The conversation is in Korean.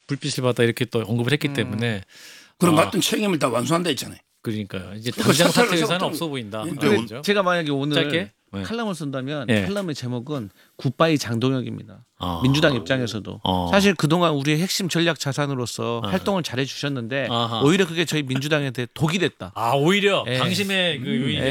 불빛을 받아 이렇게 또 언급을 했기 때문에 그럼 같은 책임을 다 완수한다 했잖아요. 그러니까요. 이제 그러니까 당장 사퇴를 사퇴 의사는 세웠다는 없어 보인다. 예. 근데 그죠? 제가 만약에 오늘 짧게? 네. 칼럼을 쓴다면 예. 칼럼의 제목은 굿바이 장동혁입니다. 아. 민주당 입장에서도 사실 그동안 우리의 핵심 전략 자산으로서 활동을 잘해 주셨는데 아하. 오히려 그게 저희 민주당에 대해 독이 됐다. 아 오히려 예. 당심의 그